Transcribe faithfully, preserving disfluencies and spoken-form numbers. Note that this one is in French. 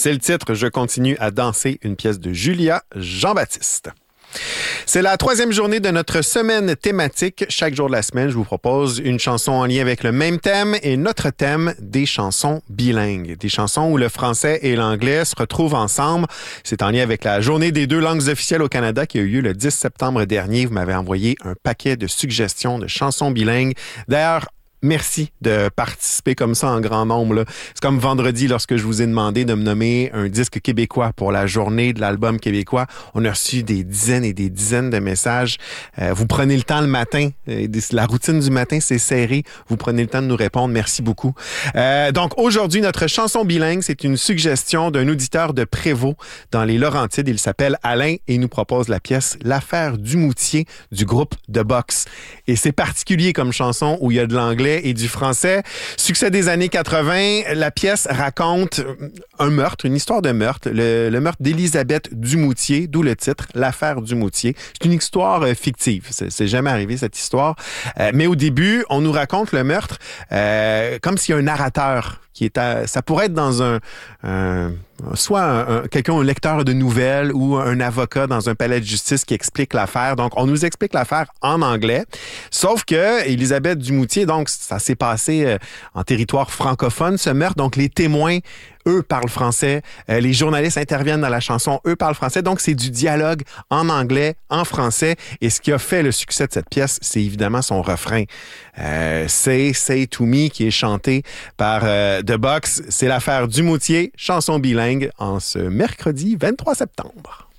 C'est le titre « Je continue à danser », une pièce de Julia Jean-Baptiste. C'est la troisième journée de notre semaine thématique. Chaque jour de la semaine, je vous propose une chanson en lien avec le même thème et notre thème, des chansons bilingues. Des chansons où le français et l'anglais se retrouvent ensemble. C'est en lien avec la journée des deux langues officielles au Canada qui a eu lieu le dix septembre dernier. Vous m'avez envoyé un paquet de suggestions de chansons bilingues. D'ailleurs, merci de participer comme ça en grand nombre, là. C'est comme vendredi lorsque je vous ai demandé de me nommer un disque québécois pour la journée de l'album québécois. On a reçu des dizaines et des dizaines de messages. Euh, vous prenez le temps le matin. Euh, la routine du matin, c'est serré. Vous prenez le temps de nous répondre. Merci beaucoup. Euh, donc aujourd'hui, notre chanson bilingue, c'est une suggestion d'un auditeur de Prévost dans les Laurentides. Il s'appelle Alain et il nous propose la pièce L'affaire du Moutier du groupe de boxe. Et c'est particulier comme chanson où il y a de l'anglais et du français. Succès des années quatre-vingts, la pièce raconte un meurtre, une histoire de meurtre, le, le meurtre d'Élisabeth Dumoutier, d'où le titre, L'affaire Dumoutier. C'est une histoire euh, fictive, c'est, c'est jamais arrivé cette histoire. Euh, mais au début, on nous raconte le meurtre euh, comme s'il y a un narrateur qui est à, ça pourrait être dans un, un soit un, un, quelqu'un, un lecteur de nouvelles ou un avocat dans un palais de justice qui explique l'affaire. Donc, on nous explique l'affaire en anglais. Sauf que Élisabeth Dumoutier, donc, ça s'est passé euh, en territoire francophone, ce meurtre. Donc, les témoins, eux, parlent français. Euh, les journalistes interviennent dans la chanson, eux parlent français. Donc, c'est du dialogue en anglais, en français. Et ce qui a fait le succès de cette pièce, c'est évidemment son refrain. Euh, Say, Say to Me, qui est chanté par euh, The Box. C'est l'affaire Dumoutier, chanson bilingue, en ce mercredi vingt-trois septembre.